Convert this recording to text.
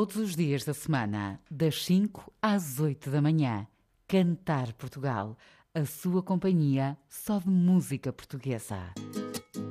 Todos os dias da semana, das 5 às 8 da manhã. Cantar Portugal, a sua companhia só de música portuguesa.